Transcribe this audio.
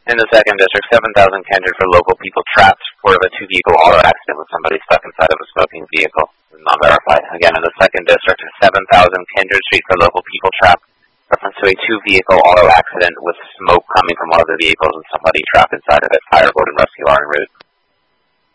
In the second district, 7,000 Kendrick for local people trapped. Report of a two-vehicle auto accident with somebody stuck inside of a smoking vehicle. Not-verified. Again, in the second district, 7,000 Kendrick Street for local people trapped. Reference to a two-vehicle auto accident with smoke coming from one of the vehicles and somebody trapped inside of it. Fire boat and rescue are en route.